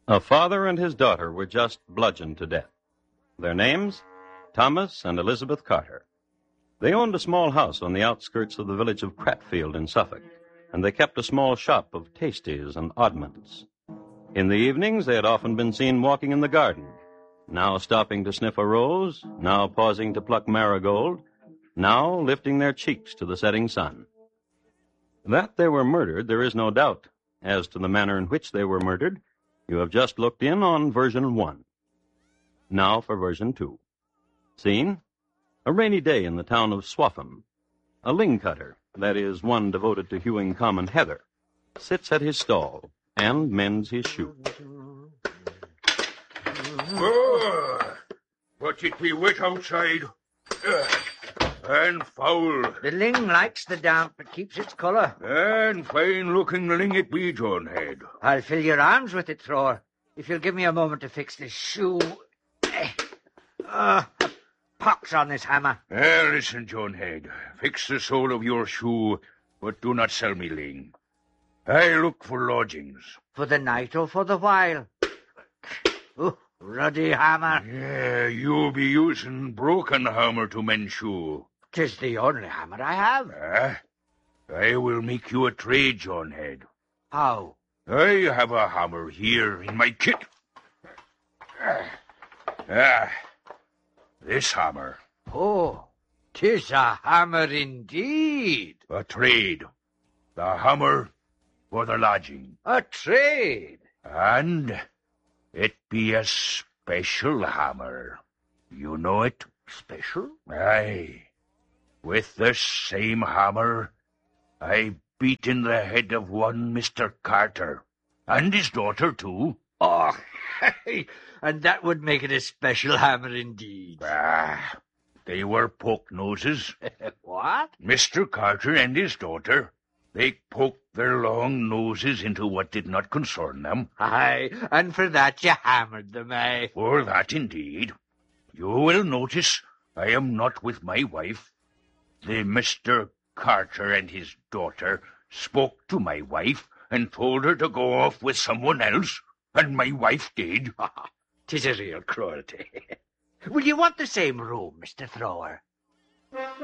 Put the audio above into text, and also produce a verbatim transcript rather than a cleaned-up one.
A father and his daughter were just bludgeoned to death. Their names? Thomas and Elizabeth Carter. They owned a small house on the outskirts of the village of Cratfield in Suffolk, and they kept a small shop of tasties and oddments. In the evenings, they had often been seen walking in the garden, now stopping to sniff a rose, now pausing to pluck marigold, now lifting their cheeks to the setting sun. That they were murdered, there is no doubt. As to the manner in which they were murdered, you have just looked in on version one. Now for version two. Scene? A rainy day in the town of Swaffham. A ling cutter, that is, one devoted to hewing common heather, sits at his stall and mends his shoe. Oh, but it be wet outside. Uh, and foul. The ling likes the damp, it keeps its colour. And fine-looking ling it be, John Head. I'll fill your arms with it, Thrower, if you'll give me a moment to fix this shoe. Ah, uh, pox on this hammer. Uh, listen, John Head. Fix the sole of your shoe, but do not sell me ling. I look for lodgings. For the night or for the while? Oh, ruddy hammer. Yeah, you be using broken hammer to mend shoe. 'Tis the only hammer I have. Ah, I will make you a trade, John Head. How? I have a hammer here in my kit. Ah, this hammer. Oh, 'tis a hammer indeed. A trade. The hammer for the lodging. A trade. And it be a special hammer. You know it? Special? Aye. With the same hammer, I beat in the head of one Mister Carter, and his daughter, too. Oh, and that would make it a special hammer indeed. Ah, they were poke noses. What? Mister Carter and his daughter, they poked their long noses into what did not concern them. Aye, and for that you hammered them, eh? For that, indeed. You will notice I am not with my wife. The Mister Carter and his daughter spoke to my wife and told her to go off with someone else, and my wife did. 'Tis a real cruelty. Will you want the same room, Mister Thrower?